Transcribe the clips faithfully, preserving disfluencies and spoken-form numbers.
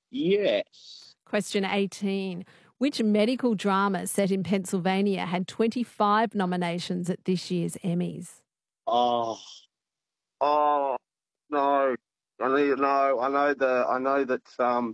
Yes. Question eighteen. Which medical drama set in Pennsylvania had twenty-five nominations at this year's Emmys? Oh, oh no! I need no. I know the. I know that. Um,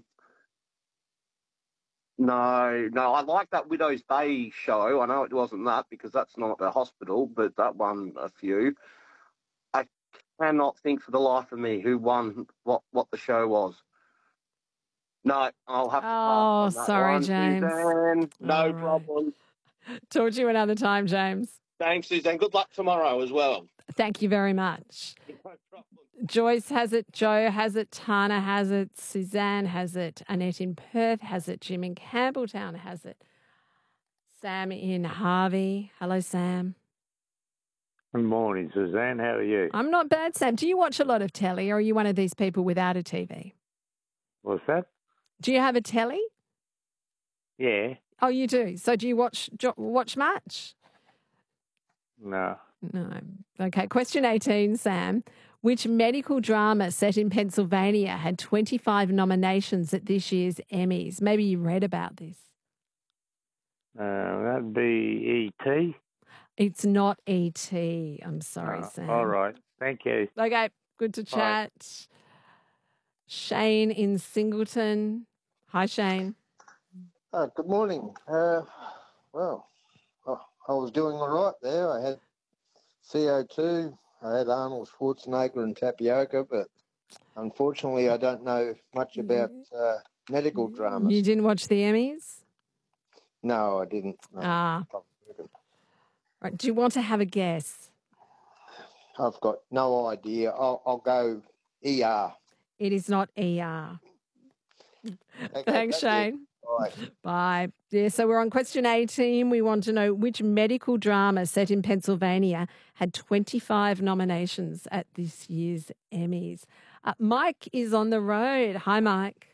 no, no. I like that Widow's Day show. I know it wasn't that because that's not a hospital, but that won a few. I cannot think for the life of me who won what what the show was. No, I'll have to pass Oh, on that sorry, one, James. Suzanne. No All right. problem. Talk to you another time, James. Thanks, Suzanne. Good luck tomorrow as well. Thank you very much. No problem. Joyce has it, Joe has it, Tana has it, Suzanne has it, Annette in Perth has it, Jim in Campbelltown has it, Sam in Harvey. Hello, Sam. Good morning, Suzanne. How are you? I'm not bad, Sam. Do you watch a lot of telly, or are you one of these people without a T V? What's that? Do you have a telly? Yeah. Oh, you do. So do you watch jo- watch much? No. No. Okay. Question eighteen, Sam. Which medical drama set in Pennsylvania had twenty-five nominations at this year's Emmys? Maybe you read about this. Uh, that'd be E T. It's not E T. I'm sorry, Oh, Sam. all right. Thank you. Okay. Good to Bye. chat. Shane in Singleton. Hi, Shane. Oh, good morning. Uh, well, I, I was doing all right there. I had C O two, I had Arnold Schwarzenegger and tapioca, but unfortunately I don't know much about uh, medical dramas. You didn't watch the Emmys? No, I didn't. No. Ah. Right. Do you want to have a guess? I've got no idea. I'll, I'll go E R. It is not E R. Okay, Thanks, that's it. Shane. Bye. Bye. Yeah, so we're on question eighteen. We want to know which medical drama set in Pennsylvania had twenty-five nominations at this year's Emmys. Uh, Mike is on the road. Hi, Mike.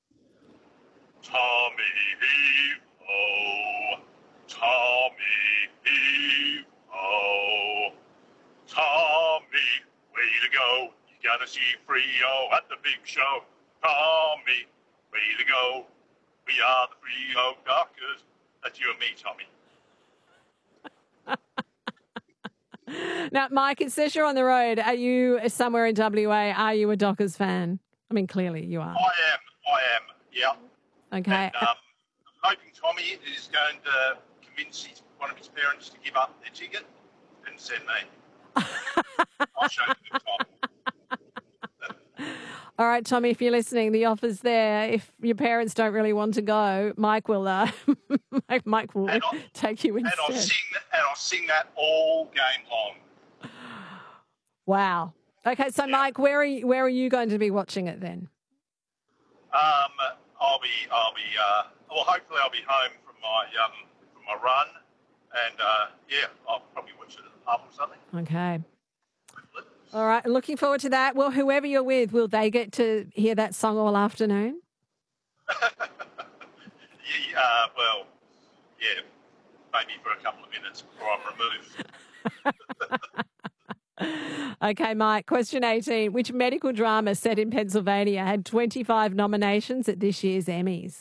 Tommy heave ho, Tommy heave ho, Tommy, way to go. You gotta see Frio at the big show. Tommy, way to go. We are the Frio Dockers. That's you and me, Tommy. Now, Mike, it says you're on the road. Are you somewhere in W A? Are you a Dockers fan? I mean, clearly you are. I am, I am, yeah. Okay. And um, I'm hoping Tommy is going to convince his, one of his parents to give up their ticket and send me. I'll show you the top. All right, Tommy, if you're listening, the offer's there. If your parents don't really want to go, Mike will uh, Mike, Mike will And I'll- take you And I'll instead. sing that, and I'll sing that all game long. Wow. Okay, so Mike, where are you, where are you going to be watching it then? Um, I'll be, I'll be, uh, well, hopefully I'll be home from my, um, from my run, and uh, yeah, I'll probably watch it at the pub or something. Okay. All right, looking forward to that. Well, whoever you're with, will they get to hear that song all afternoon? Yeah, uh, well, yeah, maybe for a couple of minutes before I'm removed. Okay, Mike, question eighteen. Which medical drama set in Pennsylvania had twenty-five nominations at this year's Emmys?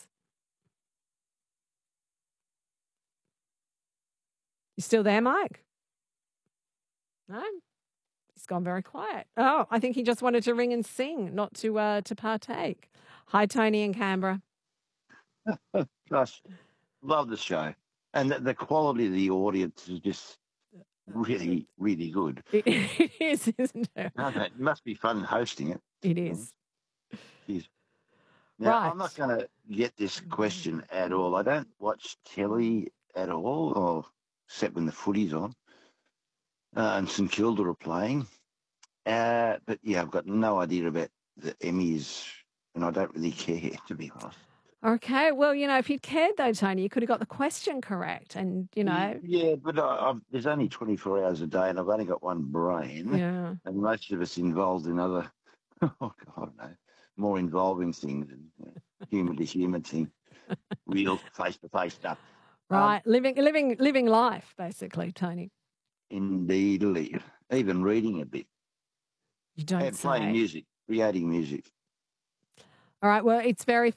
You still there, Mike? No? He's gone very quiet. Oh, I think he just wanted to ring and sing, not to uh, to partake. Hi, Tony in Canberra. Gosh, love the show. And the, the quality of the audience is just really, really good. It is, isn't it? No, no, it must be fun hosting it. It is. Jeez. Now, Right. I'm not going to get this question at all. I don't watch telly at all, or except when the footy's on uh, and St Kilda are playing. Uh, but, yeah, I've got no idea about the Emmys, and I don't really care, to be honest. Okay, well, you know, if you'd cared though, Tony, you could have got the question correct, and you know, Yeah, but I, I've, there's only twenty-four hours a day, and I've only got one brain. yeah. And most of us involved in other, oh God, no, more involving things, and you know, human to human thing, real face to face stuff. Right, living, living, living life, basically, Tony. Indeed, even reading a bit, You don't and say. playing music, creating music. All right, well, it's very